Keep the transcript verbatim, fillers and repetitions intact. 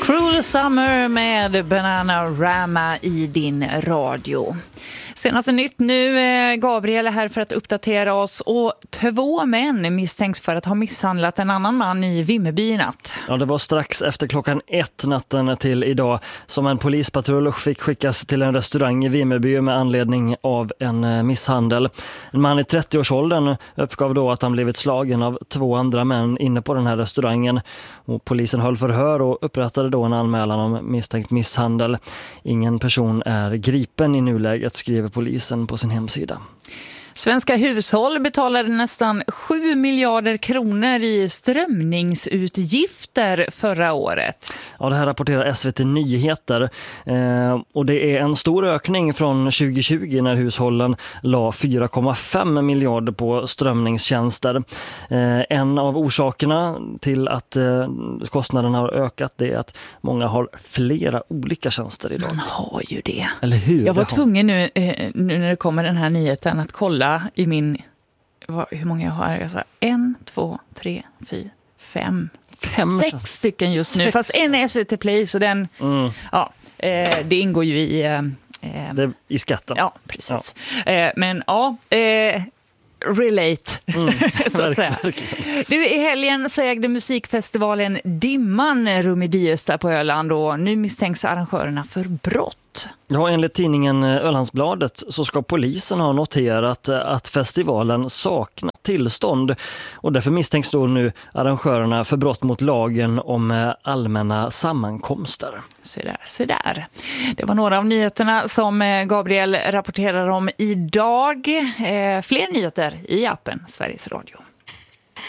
Cruel Summer med Bananarama i din radio. Senaste nytt nu, Gabriel är här för att uppdatera oss, och två män misstänks för att ha misshandlat en annan man i Vimmerby i natt. Ja, det var strax efter klockan ett natten till idag som en polispatrull fick skickas till en restaurang i Vimmerby med anledning av en misshandel. En man i trettioårsåldern uppgav då att han blivit slagen av två andra män inne på den här restaurangen. Och polisen höll förhör och upprättade då en anmälan om misstänkt misshandel. Ingen person är gripen i nuläget, skriver polisen på sin hemsida. Svenska hushåll betalade nästan sju miljarder kronor i strömningsutgifter förra året. Ja, det här rapporterar S V T Nyheter. Eh, och det är en stor ökning från tjugo tjugo när hushållen la fyra komma fem miljarder på strömningstjänster. Eh, en av orsakerna till att eh, kostnaderna har ökat det är att många har flera olika tjänster idag. Man har ju det. Eller hur? Jag var tvungen nu, eh, nu när det kommer den här nyheten att kolla i min, vad, hur många jag har. Jag sa en, två, tre, fyra, fem, fem sex stycken just sex. Nu. Fast en är S V T Play, så den, mm. ja, eh, det ingår ju i... Eh, det, i skatten. Ja, precis. Ja. Eh, men ja... Eh, relate, mm, så att säga. Du, i helgen så ägde musikfestivalen Dimman rum i Diesta på Öland, och nu misstänks arrangörerna för brott. Ja, enligt tidningen Ölandsbladet så ska polisen ha noterat att festivalen saknar tillstånd, och därför misstänks då nu arrangörerna för brott mot lagen om allmänna sammankomster. Se där, se där. Det var några av nyheterna som Gabriel rapporterar om idag. Eh, fler nyheter i appen Sveriges Radio.